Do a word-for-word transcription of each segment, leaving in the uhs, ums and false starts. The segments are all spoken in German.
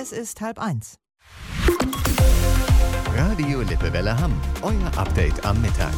Es ist halb eins. Radio Lippewelle Hamm, euer Update am Mittag.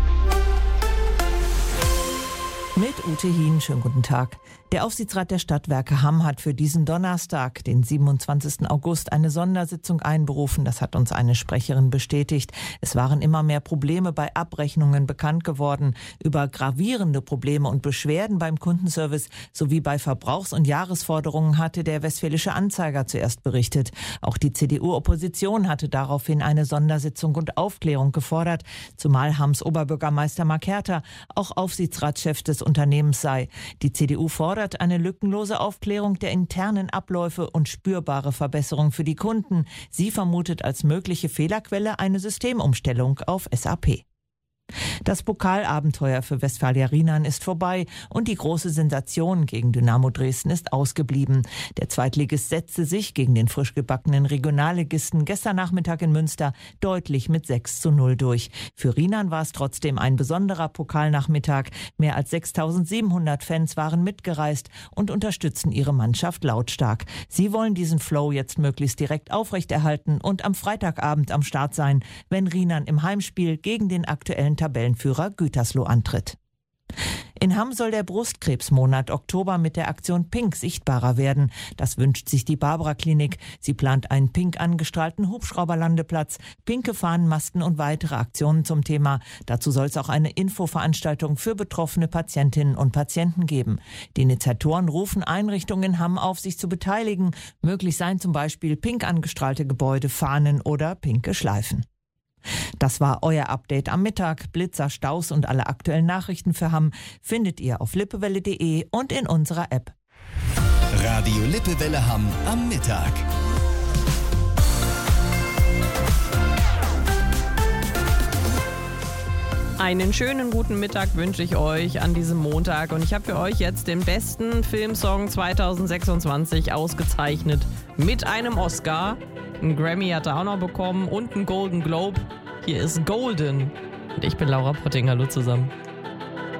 Mit Ute Hien, schönen guten Tag. Der Aufsichtsrat der Stadtwerke Hamm hat für diesen Donnerstag, den siebenundzwanzigsten August, eine Sondersitzung einberufen. Das hat uns eine Sprecherin bestätigt. Es waren immer mehr Probleme bei Abrechnungen bekannt geworden. Über gravierende Probleme und Beschwerden beim Kundenservice sowie bei Verbrauchs- und Jahresforderungen hatte der Westfälische Anzeiger zuerst berichtet. Auch die C D U-Opposition hatte daraufhin eine Sondersitzung und Aufklärung gefordert, zumal Hamms Oberbürgermeister Mark Herter auch Aufsichtsratschef des Unternehmens sei. Die C D U fordert eine lückenlose Aufklärung der internen Abläufe und spürbare Verbesserung für die Kunden. Sie vermutet als mögliche Fehlerquelle eine Systemumstellung auf S A P. Das Pokalabenteuer für Westfalia Rienan ist vorbei und die große Sensation gegen Dynamo Dresden ist ausgeblieben. Der Zweitligist setzte sich gegen den frisch gebackenen Regionalligisten gestern Nachmittag in Münster deutlich mit sechs zu null durch. Für Rienan war es trotzdem ein besonderer Pokalnachmittag. Mehr als sechstausendsiebenhundert Fans waren mitgereist und unterstützen ihre Mannschaft lautstark. Sie wollen diesen Flow jetzt möglichst direkt aufrechterhalten und am Freitagabend am Start sein, wenn Rienan im Heimspiel gegen den aktuellen Tabellenführer Gütersloh antritt. In Hamm soll der Brustkrebsmonat Oktober mit der Aktion Pink sichtbarer werden. Das wünscht sich die Barbara-Klinik. Sie plant einen pink angestrahlten Hubschrauberlandeplatz, pinke Fahnenmasten und weitere Aktionen zum Thema. Dazu soll es auch eine Infoveranstaltung für betroffene Patientinnen und Patienten geben. Die Initiatoren rufen Einrichtungen in Hamm auf, sich zu beteiligen. Möglich seien zum Beispiel pink angestrahlte Gebäude, Fahnen oder pinke Schleifen. Das war euer Update am Mittag. Blitzer, Staus und alle aktuellen Nachrichten für Hamm findet ihr auf lippewelle punkt de und in unserer App. Radio Lippewelle Hamm am Mittag. Einen schönen guten Mittag wünsche ich euch an diesem Montag und ich habe für euch jetzt den besten Filmsong zweitausendsechsundzwanzig ausgezeichnet mit einem Oscar. Einen Grammy hat er auch noch bekommen und einen Golden Globe. Hier ist Golden und ich bin Laura Potting. Hallo zusammen.